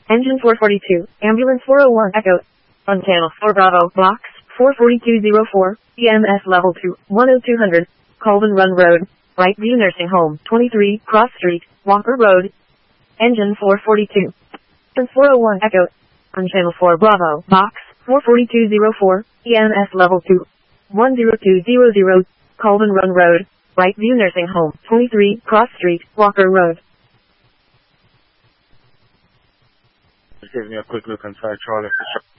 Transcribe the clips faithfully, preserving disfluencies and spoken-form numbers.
Engine four forty-two, ambulance four oh one, echo. On channel four Bravo, box four forty-two oh four, E M S level two, one oh two hundred, Colvin Run Road, Brightview Nursing Home, twenty-three, Cross Street, Walker Road. Engine four forty-two. four oh one, echo. On channel four Bravo, box four forty-two oh four, E M S level two, one oh two hundred, Colvin Run Road, Brightview Nursing Home, twenty-three, Cross Street, Walker Road. Just giving you a quick look inside Charlie.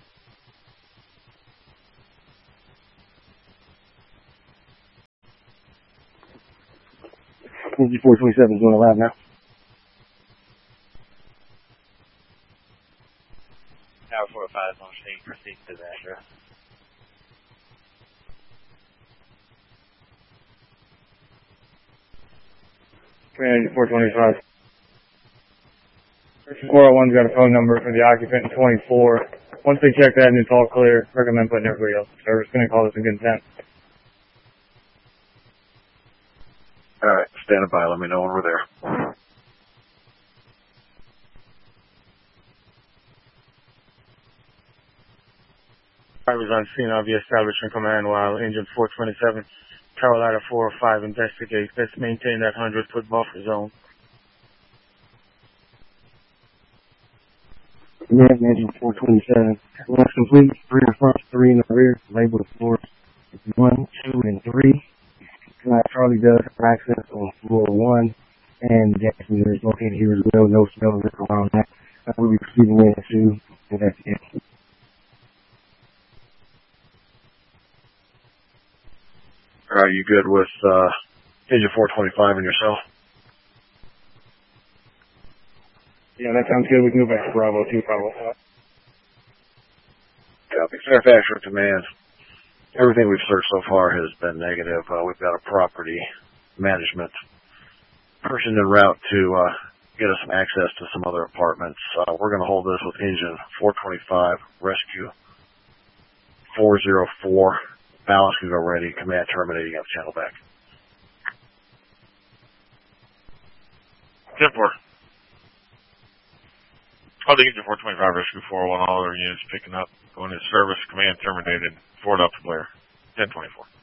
four twenty-seven is going to lab now. Tower four oh five, on state, proceed to the address. Command four twenty-five. four oh one's got a phone number for the occupant in twenty-four. Once they check that and it's all clear, recommend putting everybody else in service. Going to call this a good ten. Alright, stand by, let me know when we're there. Drivers on scene, I'll be establishing command while engine four twenty-seven, Carolina four oh five investigate. Let's maintain that one hundred foot buffer zone. Command engine four twenty-seven. Once complete, three in front, three in the rear, labeled floors one, two, and three. Uh, Charlie does have access on floor one, and Jackson is located here as well. No smell of liquor around that. Uh, we'll be proceeding in to investigate. Alright, you good with uh, engine four twenty-five and yourself? Yeah, that sounds good. We can go back to Bravo two, Bravo five. Copy. Fairfax for command. Everything we've searched so far has been negative. Uh, we've got a property management person en route to uh, get us some access to some other apartments. Uh, we're going to hold this with engine four twenty-five, rescue four oh four. Balance can go ready. Command terminating up channel back. ten four. Holding engine four twenty-five, rescue four oh one, all other units picking up. Going to service, command terminated. Forward up to Blair. ten twenty-four.